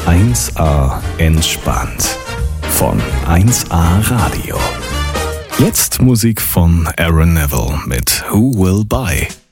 1A entspannt von 1A Radio. Jetzt Musik von Aaron Neville mit Who Will Buy?